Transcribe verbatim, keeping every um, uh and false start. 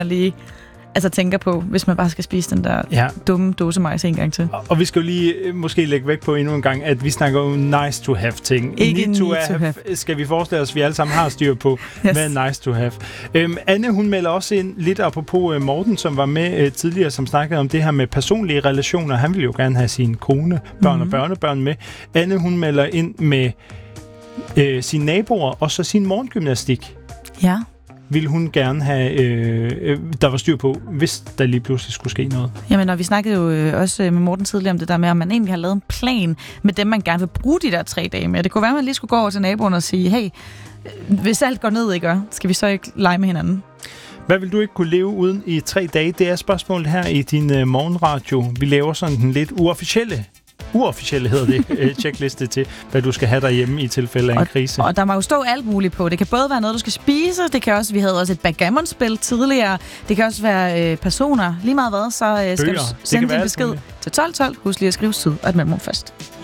lige altså tænker på, hvis man bare skal spise den der ja. dumme dåse majs en gang til. Og, og vi skal jo lige måske lægge væk på endnu en gang, at vi snakker om nice to have ting. Ikke need to, need have, to have. Skal vi forestille os, at vi alle sammen har styr på, yes. hvad nice to have. Øhm, Anne, hun melder også ind lidt apropos uh, Morten, som var med uh, tidligere, som snakkede om det her med personlige relationer. Han ville jo gerne have sin kone, børn mm-hmm. og børnebørn med. Anne, hun melder ind med uh, sine naboer og så sin morgengymnastik. Ja. Ville hun gerne have, øh, øh, der var styr på, hvis der lige pludselig skulle ske noget. Jamen, og vi snakkede jo øh, også med Morten tidligere om det der med, om man egentlig har lavet en plan med dem, man gerne vil bruge de der tre dage med. Det kunne være, at man lige skulle gå over til naboen og sige, hey, hvis alt går ned, ikke, skal vi så ikke lege med hinanden? Hvad vil du ikke kunne leve uden i tre dage? Det er spørgsmålet her i din øh, morgenradio. Vi laver sådan den lidt uofficielle uofficielle hedder det, checkliste til, hvad du skal have derhjemme i tilfælde af en krise. Og, og der må jo stå alt muligt på. Det kan både være noget, du skal spise, det kan også, vi havde også et backgammon-spil tidligere, det kan også være øh, personer. Lige meget hvad, så øh, skal Bøger. du sende din besked til tolv tolv. Husk lige at skrive syd og et mellemrum først.